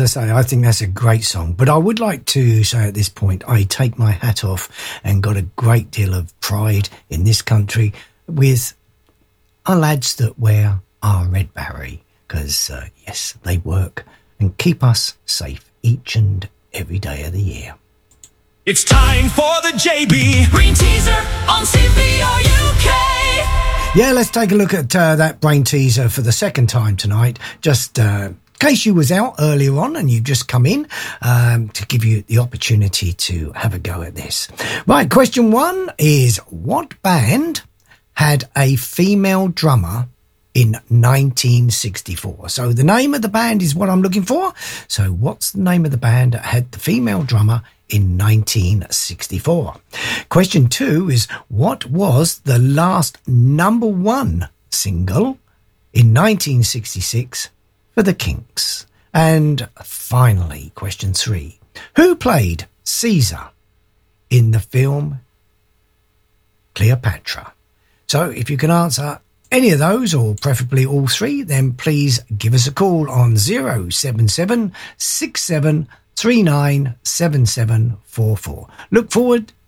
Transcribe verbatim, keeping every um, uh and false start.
I say, I think that's a great song. But I would like to say at this point, I take my hat off and got a great deal of pride in this country with our lads that wear our red beret. Because, uh, yes, they work and keep us safe each and every day of the year. It's time for the J B Brain Teaser on C V R U K. Yeah, let's take a look at uh, that brain teaser for the second time tonight. Just uh, in case you was out earlier on and you've just come in, um, to give you the opportunity to have a go at this. Right, question one is, what band had a female drummer in nineteen sixty-four? So the name of the band is what I'm looking for. So what's the name of the band that had the female drummer in nineteen sixty-four? Question two is, what was the last number one single in nineteen sixty-six for the Kinks? And finally, question three, who played Caesar in the film Cleopatra? So if you can answer any of those, or preferably all three, then please give us a call on zero seven seven six seven three nine seven seven four four. Look forward